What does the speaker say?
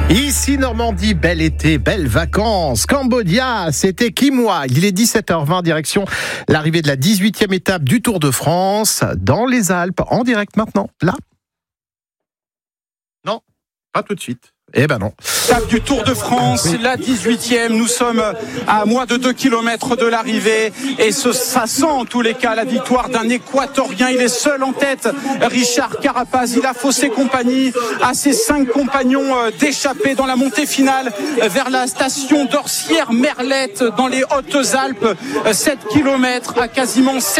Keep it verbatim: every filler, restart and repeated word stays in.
Ici Normandie, bel été, belles vacances. Cambodia, c'était Kimwa. Il est dix-sept heures vingt, direction l'arrivée de la dix-huitième étape du Tour de France dans les Alpes. En direct maintenant, là. Non, pas tout de suite. Eh ben non. Étape du Tour de France, la dix-huitième. Nous sommes à moins de deux kilomètres de l'arrivée. Et ce, ça sent en tous les cas la victoire d'un Équatorien. Il est seul en tête, Richard Carapaz. Il a faussé compagnie à ses cinq compagnons d'échappée dans la montée finale vers la station d'Orsières-Merlette dans les Hautes-Alpes. sept kilomètres à quasiment